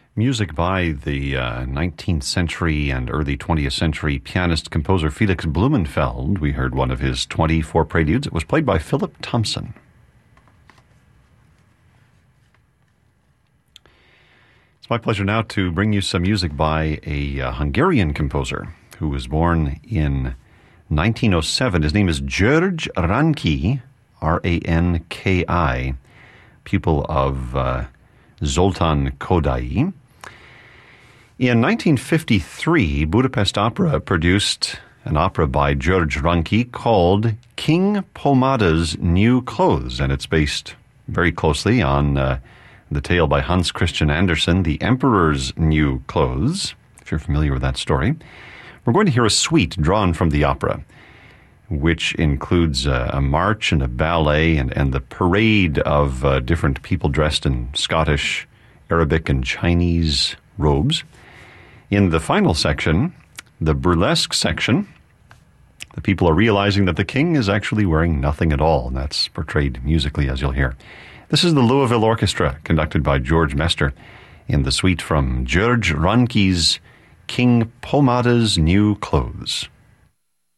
Music by the 19th century and early 20th century pianist-composer Felix Blumenfeld. We heard one of his 24 preludes. It was played by Philip Thompson. It's my pleasure now to bring you some music by a Hungarian composer who was born in 1907. His name is György Ranki, R-A-N-K-I, pupil of Zoltán Kodály. In 1953, Budapest Opera produced an opera by György Ranki called King Pomada's New Clothes, and it's based very closely on the tale by Hans Christian Andersen, The Emperor's New Clothes, if you're familiar with that story. We're going to hear a suite drawn from the opera, which includes a march and a ballet and the parade of different people dressed in Scottish, Arabic, and Chinese robes. In the final section, the burlesque section, the people are realizing that the king is actually wearing nothing at all, and that's portrayed musically, as you'll hear. This is the Louisville Orchestra, conducted by George Mester, in the suite from György Ranki's King Pomada's New Clothes.